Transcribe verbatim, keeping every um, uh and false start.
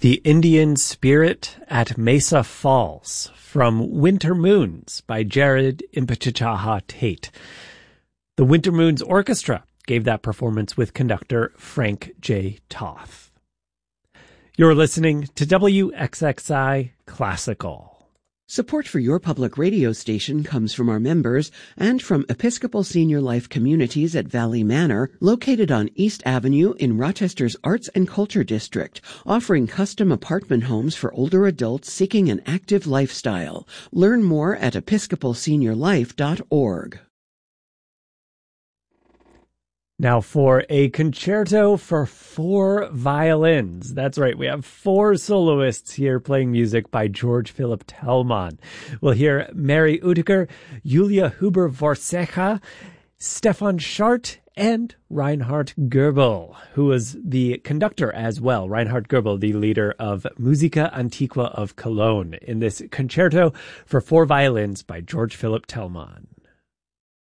The Indian Spirit at Mesa Falls from Winter Moons by Jared Impichaha Tate. The Winter Moons Orchestra gave that performance with conductor Frank J. Toth. You're listening to W X X I Classical. Support for your public radio station comes from our members and from Episcopal Senior Life Communities at Valley Manor, located on East Avenue in Rochester's Arts and Culture District, offering custom apartment homes for older adults seeking an active lifestyle. Learn more at episcopal senior life dot org. Now for a concerto for four violins. That's right, we have four soloists here playing music by George Philip Telemann. We'll hear Mary Udiker, Julia Huber-Vorsecha, Stefan Schart, and Reinhard Goebel, who was the conductor as well. Reinhard Goebel, the leader of Musica Antiqua of Cologne, in this concerto for four violins by George Philip Telemann.